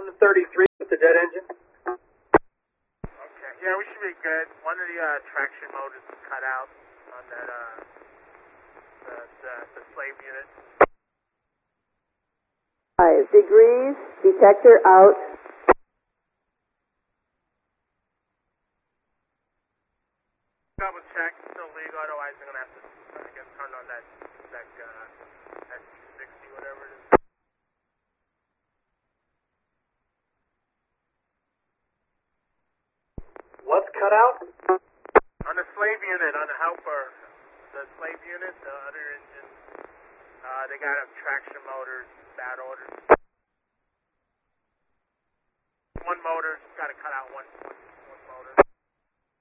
On the 33 with the dead engine. Okay, yeah, we should be good. One of the traction motors is cut out on that, the slave unit. 5 degrees, detector out. Double check, still legal, otherwise I'm gonna have to, I guess, turn on that SC60, whatever it is. What's cut out? On the slave unit, on the helper, the slave unit, the other engine, they got traction motors, bad orders. One motor's got to cut out one.